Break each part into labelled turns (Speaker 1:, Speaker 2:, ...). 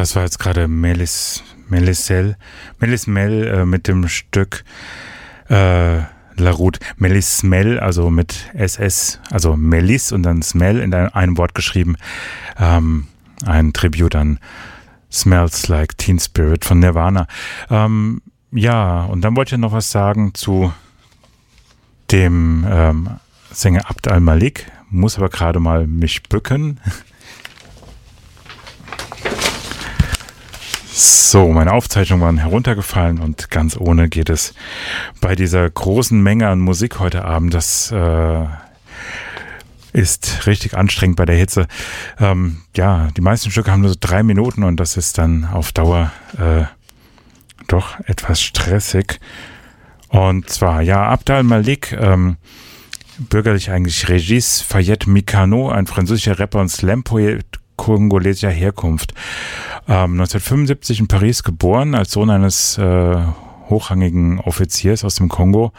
Speaker 1: Das war jetzt gerade Melis Mel mit dem Stück La Route. Melis Smell, also mit SS, also Melis und dann Smell in einem Wort geschrieben. Ein Tribute an Smells Like Teen Spirit von Nirvana. Ja, und dann wollte ich noch was sagen zu dem Sänger Abd al-Malik. Muss aber gerade mal mich bücken. So, meine Aufzeichnungen waren heruntergefallen und ganz ohne geht es bei dieser großen Menge an Musik heute Abend. Das ist richtig anstrengend bei der Hitze. Ja, die meisten Stücke haben nur so 3 Minuten und das ist dann auf Dauer doch etwas stressig. Und zwar, ja, Abd al-Malik, bürgerlich eigentlich Régis Fayette Mikano, ein französischer Rapper und Slam-Poet kongolesischer Herkunft. 1975 in Paris geboren, als Sohn eines hochrangigen Offiziers aus dem Kongo.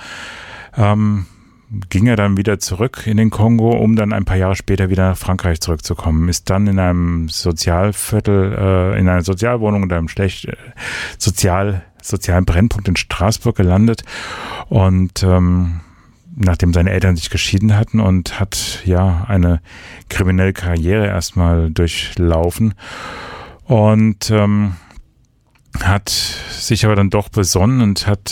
Speaker 1: Ging er dann wieder zurück in den Kongo, um dann ein paar Jahre später wieder nach Frankreich zurückzukommen. Ist dann in einem Sozialviertel, in einer Sozialwohnung und einem sozialen Brennpunkt in Straßburg gelandet und nachdem seine Eltern sich geschieden hatten und hat ja eine kriminelle Karriere erstmal durchlaufen und hat sich aber dann doch besonnen und hat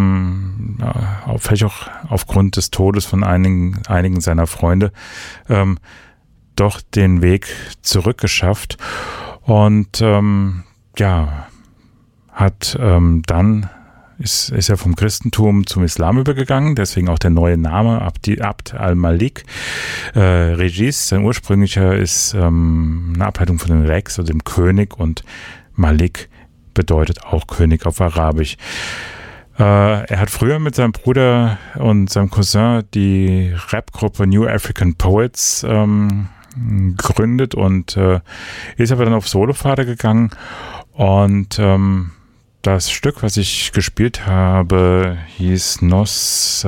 Speaker 1: vielleicht auch aufgrund des Todes von einigen seiner Freunde doch den Weg zurückgeschafft und ja, hat dann ist er vom Christentum zum Islam übergegangen, deswegen auch der neue Name Abd al-Malik. Régis, sein ursprünglicher, ist eine Ableitung von dem Rex, also dem König, und Malik bedeutet auch König auf Arabisch. Er hat früher mit seinem Bruder und seinem Cousin die Rapgruppe New African Poets gegründet und ist aber dann auf Solopfade gegangen und das Stück, was ich gespielt habe, hieß Nos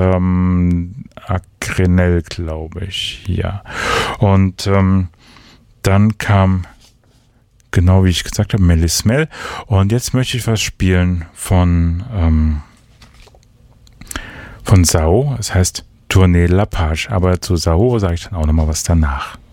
Speaker 1: Akrenel, glaube ich. Ja. Und dann kam, genau wie ich gesagt habe, Melis Smell. Und jetzt möchte ich was spielen von Sao. Es heißt Tournée La Page. Aber zu Sao sage ich dann auch nochmal was danach.